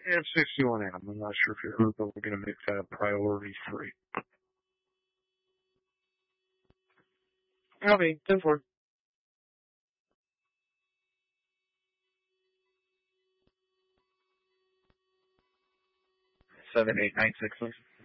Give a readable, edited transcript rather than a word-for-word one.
F61M. I'm not sure if you heard, but we're going to make that a priority 3. Copy. 10-4. 7896, please.